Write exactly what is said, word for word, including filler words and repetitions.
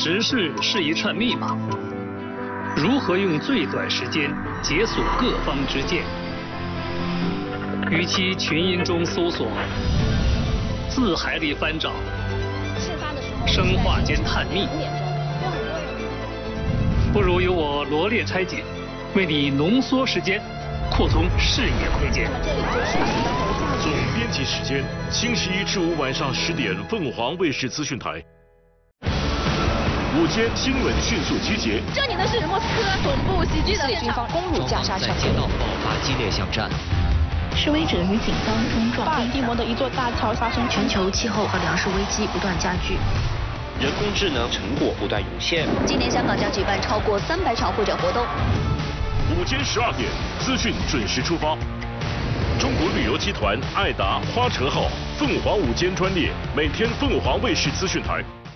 时事是一串密码，如何用最短时间解锁各方之见？与其群音中搜索，字海里翻找，生化间探秘，不如由我罗列拆解，为你浓缩时间，扩充视野空间。 总编辑时间：星期一至五晚上十点，凤凰卫视资讯台。午间新闻迅速集结。 这里呢是莫斯科总部袭击的军方攻入加沙城， 街道爆发激烈巷战。 示威者与警方冲撞。 巴尔的摩的一座大桥发生全球气候和粮食危机不断加剧。 人工智能成果不断涌现。 今年香港将举办超过三百场会展活动。 午间十二点，资讯准时出发。中国旅游集团爱达花车号凤凰午间专列，每天凤凰卫视资讯台。